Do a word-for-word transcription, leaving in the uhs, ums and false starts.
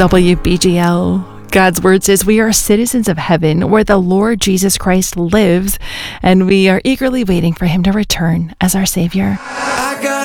W B G L. God's word says we are citizens of heaven where the Lord Jesus Christ lives, and we are eagerly waiting for him to return as our Savior.